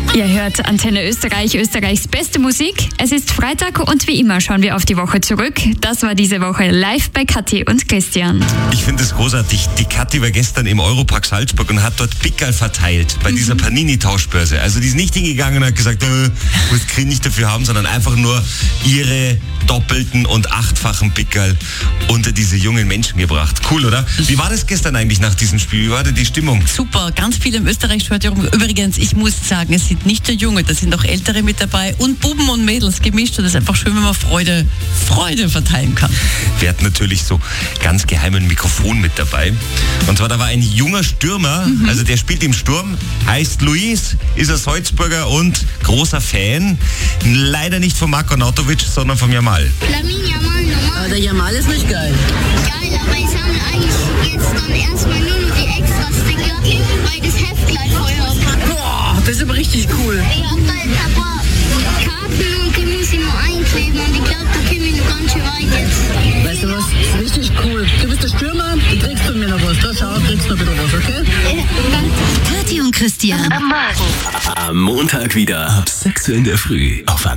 Ihr hört Antenne Österreich, Österreichs beste Musik. Es ist Freitag und wie immer schauen wir auf die Woche zurück. Das war diese Woche live bei Kathi und Christian. Ich finde es großartig. Die Kathi war gestern im Europark Salzburg und hat dort Pickerl verteilt bei dieser Panini-Tauschbörse. Also die ist nicht hingegangen und hat gesagt, was kriege ich nicht dafür haben, sondern einfach nur ihre doppelten und achtfachen Pickerl unter diese jungen Menschen gebracht. Cool, oder? Wie war das gestern eigentlich nach diesem Spiel? Wie war denn die Stimmung? Super, ganz viele im Österreich-Stadion. Übrigens, ich muss sagen, es sind nicht nur Junge, da sind auch Ältere mit dabei und Buben und Mädels gemischt. Und es ist einfach schön, wenn man Freude verteilen kann. Wir hatten natürlich so ganz geheimen Mikrofon mit dabei. Und zwar, da war ein junger Stürmer, also der spielt im Sturm, heißt Luis, ist ein Salzburger und großer Fan. Leider nicht von Marko Arnautovic, sondern von Jamal. Lamin Jamal normal. Aber der Jamal ist nicht geil. Geil, aber ich sammle eigentlich jetzt dann erstmal nur noch die Extra-Sticker, weil das Heft gleich vorher hat. Boah, das ist aber richtig cool. Ich hab da jetzt ein paar Karten und die muss ich noch einkleben und ich glaube, da komme ich noch ganz schön weit jetzt. Weißt du was? Das ist richtig cool. Du bist der Stürmer, du kriegst von mir noch was. Da schau, kriegst du noch wieder was, okay? Ja, Kathi und Christian. Am Montag wieder ab 6 Uhr in der Früh auf Antenne.